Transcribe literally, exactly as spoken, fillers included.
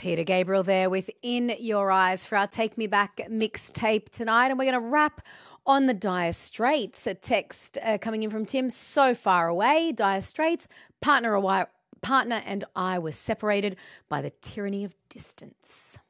Peter Gabriel there with In Your Eyes for our Take Me Back mixtape tonight. And we're going to wrap on the Dire Straits. A text uh, coming in from Tim. So far away, Dire Straits, partner, a while, partner and I were separated by the tyranny of distance.